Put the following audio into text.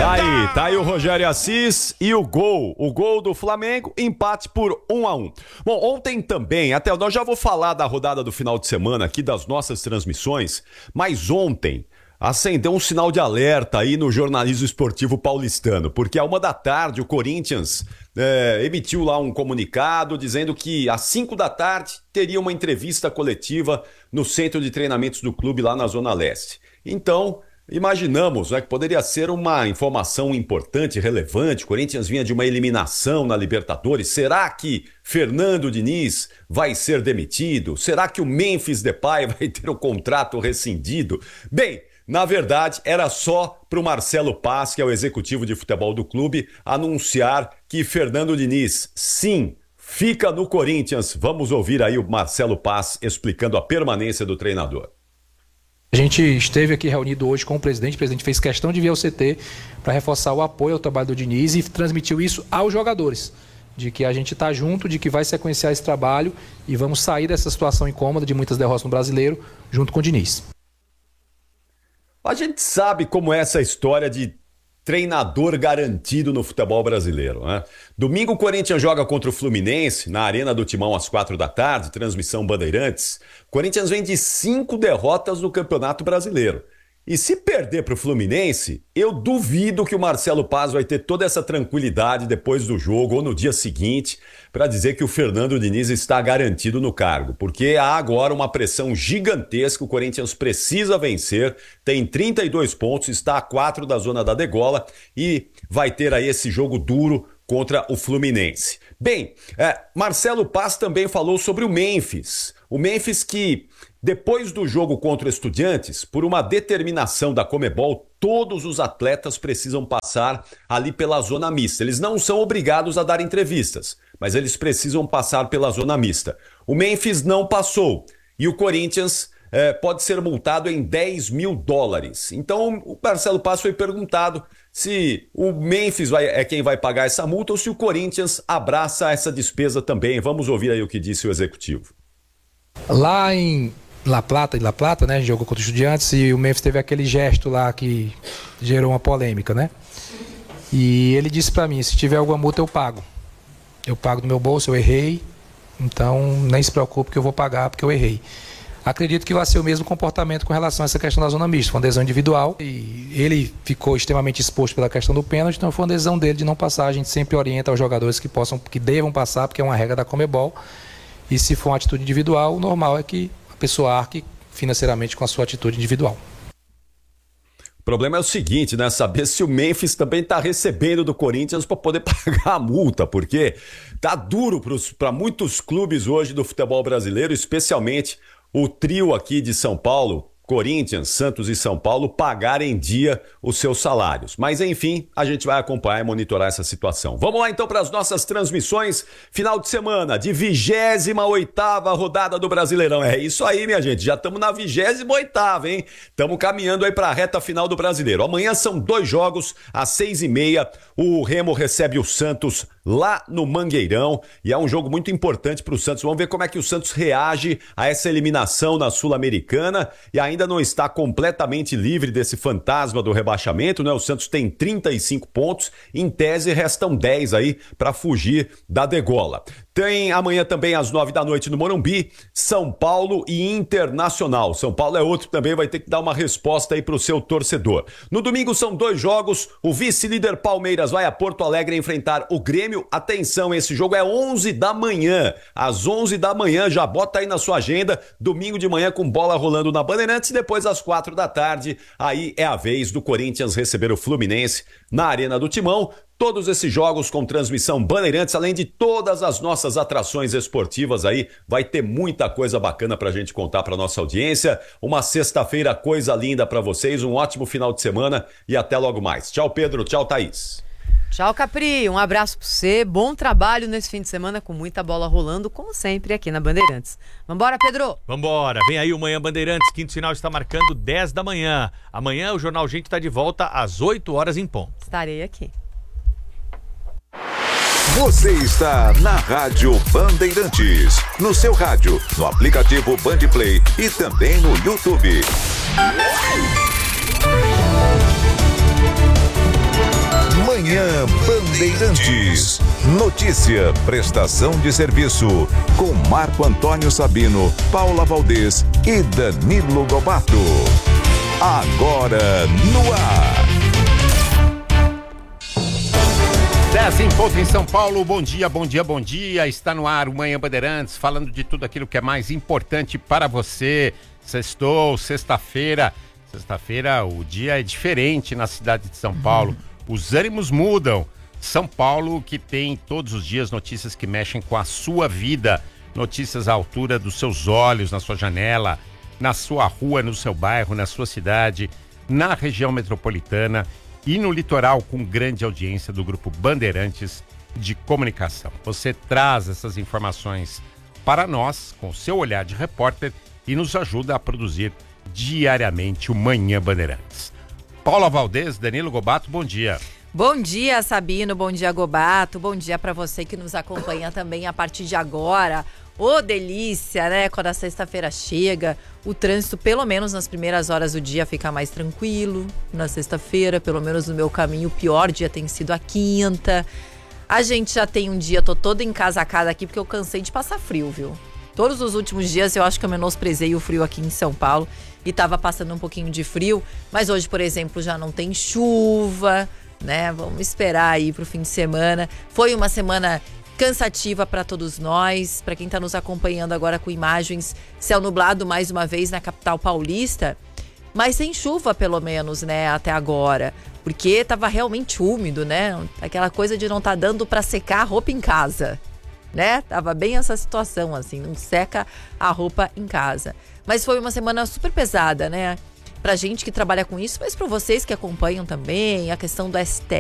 Tá aí o Rogério Assis e o gol do Flamengo, empate por 1-1. Bom, ontem também, até nós já vou falar da rodada do final de semana aqui das nossas transmissões, mas ontem acendeu um sinal de alerta aí no jornalismo esportivo paulistano, porque à 13h o Corinthians emitiu lá um comunicado dizendo que às 17h teria uma entrevista coletiva no centro de treinamentos do clube lá na Zona Leste. Então, imaginamos, que poderia ser uma informação importante, relevante. O Corinthians vinha de uma eliminação na Libertadores. Será que Fernando Diniz vai ser demitido? Será que o Memphis Depay vai ter o contrato rescindido? Bem, na verdade, era só para o Marcelo Paz, que é o executivo de futebol do clube, anunciar que Fernando Diniz, sim, fica no Corinthians. Vamos ouvir aí o Marcelo Paz explicando a permanência do treinador. A gente esteve aqui reunido hoje com o presidente fez questão de vir ao CT para reforçar o apoio ao trabalho do Diniz e transmitiu isso aos jogadores, de que a gente está junto, de que vai sequenciar esse trabalho e vamos sair dessa situação incômoda de muitas derrotas no Brasileiro junto com o Diniz. A gente sabe como é essa história de treinador garantido no futebol brasileiro, né? Domingo o Corinthians joga contra o Fluminense, na Arena do Timão às 16h, transmissão Bandeirantes. O Corinthians vem de 5 derrotas no Campeonato Brasileiro. E se perder para o Fluminense, eu duvido que o Marcelo Paz vai ter toda essa tranquilidade depois do jogo ou no dia seguinte para dizer que o Fernando Diniz está garantido no cargo, porque há agora uma pressão gigantesca, o Corinthians precisa vencer, tem 32 pontos, está a 4 da zona da degola e vai ter aí esse jogo duro contra o Fluminense. Bem, Marcelo Paz também falou sobre o Memphis. O Memphis que, depois do jogo contra o Estudiantes, por uma determinação da Conmebol, todos os atletas precisam passar ali pela zona mista. Eles não são obrigados a dar entrevistas, mas eles precisam passar pela zona mista. O Memphis não passou e o Corinthians pode ser multado em $10 mil. Então o Marcelo Paz foi perguntado se o Memphis é quem vai pagar essa multa ou se o Corinthians abraça essa despesa também. Vamos ouvir aí o que disse o executivo. Lá em La Plata, né, a gente jogou contra o Estudiantes e o Memphis teve aquele gesto lá que gerou uma polêmica, né? E ele disse pra mim, se tiver alguma multa eu pago. Eu pago do meu bolso, eu errei, então nem se preocupe que eu vou pagar porque eu errei. Acredito que vai ser o mesmo comportamento com relação a essa questão da zona mista. Foi uma decisão individual e ele ficou extremamente exposto pela questão do pênalti, então foi uma decisão dele de não passar. A gente sempre orienta os jogadores que devam passar, porque é uma regra da Conmebol. E se for uma atitude individual, o normal é que a pessoa arque financeiramente com a sua atitude individual. O problema é o seguinte, né? Saber se o Memphis também está recebendo do Corinthians para poder pagar a multa, porque tá duro para muitos clubes hoje do futebol brasileiro, especialmente o trio aqui de São Paulo, Corinthians, Santos e São Paulo, pagar em dia os seus salários. Mas enfim, a gente vai acompanhar e monitorar essa situação. Vamos lá então para as nossas transmissões. Final de semana de 28ª rodada do Brasileirão. É isso aí, minha gente. Já estamos na 28ª, hein? Estamos caminhando aí para a reta final do Brasileiro. Amanhã são 2 jogos, às 6h30. O Remo recebe o Santos lá no Mangueirão e é um jogo muito importante para o Santos. Vamos ver como é que o Santos reage a essa eliminação na Sul-Americana e ainda não está completamente livre desse fantasma do rebaixamento, né? O Santos tem 35 pontos, em tese restam 10 aí para fugir da degola. Tem amanhã também às 9h no Morumbi, São Paulo e Internacional. São Paulo é outro que também vai ter que dar uma resposta aí para o seu torcedor. No domingo são 2 jogos, o vice-líder Palmeiras vai a Porto Alegre enfrentar o Grêmio. Atenção, esse jogo é 11 da manhã, às 11 da manhã, já bota aí na sua agenda, domingo de manhã com bola rolando na Bandeirantes e depois às 4 da tarde, aí é a vez do Corinthians receber o Fluminense na Arena do Timão. Todos esses jogos com transmissão Bandeirantes, além de todas as nossas atrações esportivas aí, vai ter muita coisa bacana pra gente contar pra nossa audiência. Uma sexta-feira coisa linda pra vocês, um ótimo final de semana e até logo mais. Tchau, Pedro. Tchau, Thaís. Tchau, Capri. Um abraço pra você. Bom trabalho nesse fim de semana com muita bola rolando, como sempre, aqui na Bandeirantes. Vambora, Pedro? Vambora. Vem aí o Manhã Bandeirantes. Quinto sinal está marcando 10 da manhã. Amanhã o Jornal Gente tá de volta às 8 horas em ponto. Estarei aqui. Você está na Rádio Bandeirantes, no seu rádio, no aplicativo Bandplay e também no YouTube. Bandeirantes. Notícia, prestação de serviço. Com Marco Antônio Sabino, Paula Valdez e Danilo Gobato. Agora no ar. 10 em ponto em São Paulo. Bom dia, bom dia, bom dia. Está no ar o Manhã Bandeirantes, falando de tudo aquilo que é mais importante para você. Sextou, sexta-feira. Sexta-feira o dia é diferente na cidade de São Paulo. Os ânimos mudam. São Paulo, que tem todos os dias notícias que mexem com a sua vida. Notícias à altura dos seus olhos, na sua janela, na sua rua, no seu bairro, na sua cidade, na região metropolitana e no litoral, com grande audiência do Grupo Bandeirantes de Comunicação. Você traz essas informações para nós, com o seu olhar de repórter, e nos ajuda a produzir diariamente o Manhã Bandeirantes. Paula Valdez, Danilo Gobato, bom dia. Bom dia, Sabino, bom dia, Gobato, bom dia para você que nos acompanha também a partir de agora. Ô, delícia, né? Quando a sexta-feira chega, o trânsito, pelo menos nas primeiras horas do dia, fica mais tranquilo. Na sexta-feira, pelo menos no meu caminho, o pior dia tem sido a quinta. A gente já tem um dia, tô toda encasacada aqui porque eu cansei de passar frio, viu? Todos os últimos dias eu acho que eu menosprezei o frio aqui em São Paulo e tava passando um pouquinho de frio, mas hoje, por exemplo, já não tem chuva, né? Vamos esperar aí pro fim de semana. Foi uma semana cansativa para todos nós, para quem tá nos acompanhando agora com imagens, céu nublado mais uma vez na capital paulista, mas sem chuva pelo menos, né, até agora, porque tava realmente úmido, né? Aquela coisa de não tá dando para secar a roupa em casa. Né? Tava bem essa situação, assim, não seca a roupa em casa. Mas foi uma semana super pesada, né? Pra gente que trabalha com isso, mas pra vocês que acompanham também, a questão do STF.